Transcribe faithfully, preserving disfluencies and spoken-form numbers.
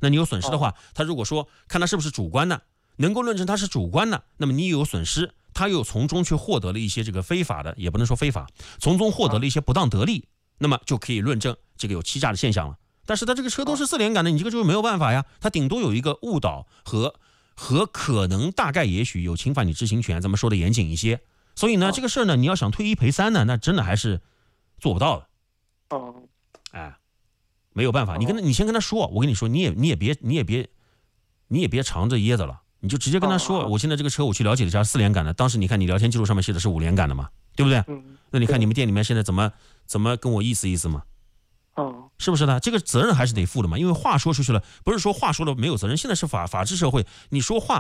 那你有损失的话，他如果说看他是不是主观的，能够论证他是主观的，那么你也有损失，他又从中去获得了一些这个非法的，也不能说非法，从中获得了一些不当得利，那么就可以论证这个有欺诈的现象了。但是他这个车都是四连杆的，你这个就没有办法呀，他顶多有一个误导和和可能大概也许有侵犯你知情权，咱们说的严谨一些。所以呢，这个事儿呢，你要想退一赔三呢，那真的还是做不到的。 哦， 哎，没有办法，你跟他，你先跟他说，我跟你说，你也你也别你也别你也别藏着掖着了，你就直接跟他说，我现在这个车我去了解了一下四连杆的，当时你看你聊天记录上面写的是五连杆的嘛，对不对？ 嗯， 那你看你们店里面现在怎么怎么跟我意思意思嘛？ 哦， 是不是的？这个责任还是得负的嘛，因为话说出去了，不是说话说了没有责任。现在是法法治社会，你说话